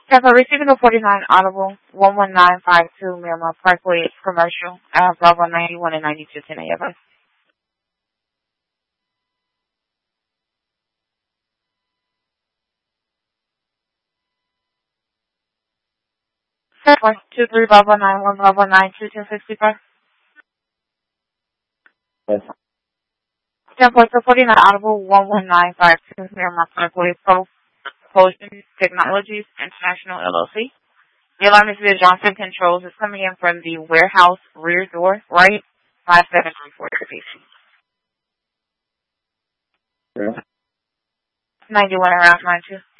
Tampa receiving a 49 Audible 11952 Miramar Parkway Commercial, Bravo 91 and 92 10 a.m. 723 Bravo 91 Bravo 92 1065. Yes. 10.49 Audible 11952 Miramar Parkway Propulsion Technologies International LLC. The alarm is via Johnson Controls. Is coming in from the warehouse rear door, right? 5734 Yeah. 91 around 92.